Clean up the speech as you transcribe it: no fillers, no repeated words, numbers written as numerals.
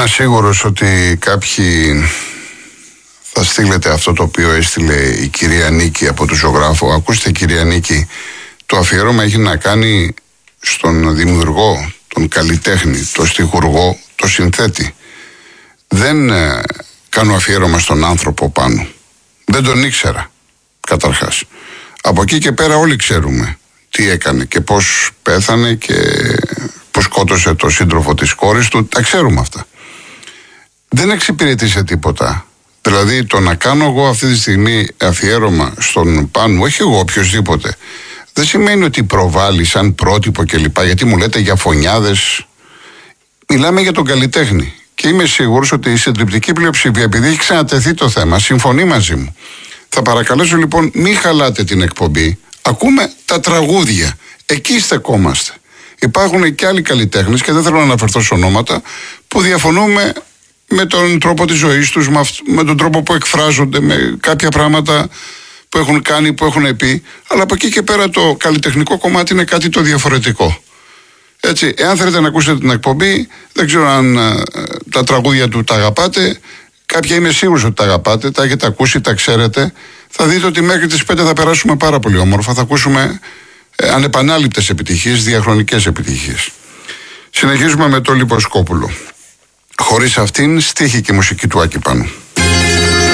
σίγουρος ότι κάποιοι θα στείλετε αυτό το οποίο έστειλε η κυρία Νίκη από το Ζωγράφο. Ακούστε, κυρία Νίκη, το αφιέρωμα έχει να κάνει στον δημιουργό, τον καλλιτέχνη, τον στιχουργό, τον συνθέτη. Δεν κάνω αφιέρωμα στον άνθρωπο πάνω. Δεν τον ήξερα, καταρχάς. Από εκεί και πέρα όλοι ξέρουμε τι έκανε και πώς πέθανε και πώς σκότωσε το σύντροφο της κόρης του. Τα ξέρουμε αυτά. Δεν εξυπηρετήσε τίποτα. Δηλαδή το να κάνω εγώ αυτή τη στιγμή αφιέρωμα στον Πάνου, όχι εγώ, οποιοσδήποτε, δεν σημαίνει ότι προβάλλει σαν πρότυπο κλπ. Γιατί μου λέτε για φωνιάδες. Μιλάμε για τον καλλιτέχνη. Και είμαι σίγουρος ότι η συντριπτική πλειοψηφία, επειδή έχει ξανατεθεί το θέμα, συμφωνεί μαζί μου. Θα παρακαλέσω λοιπόν, μην χαλάτε την εκπομπή. Ακούμε τα τραγούδια. Εκεί στεκόμαστε. Υπάρχουν και άλλοι καλλιτέχνες, και δεν θέλω να αναφερθώ σε ονόματα, που διαφωνούμε με τον τρόπο της ζωής τους, με τον τρόπο που εκφράζονται, με κάποια πράγματα που έχουν κάνει, που έχουν πει. Αλλά από εκεί και πέρα το καλλιτεχνικό κομμάτι είναι κάτι το διαφορετικό. Έτσι, εάν θέλετε να ακούσετε την εκπομπή, δεν ξέρω αν τα τραγούδια του τα αγαπάτε. Κάποια είμαι σίγουρος ότι τα αγαπάτε, τα έχετε ακούσει, τα ξέρετε. Θα δείτε ότι μέχρι τις 5 θα περάσουμε πάρα πολύ όμορφα. Θα ακούσουμε ανεπανάληπτες επιτυχίες, διαχρονικές επιτυχίες. Συνεχίζουμε με το Λιποσκόπουλο. Χωρίς αυτήν, στίχη και μουσική του Άκη Πάνου.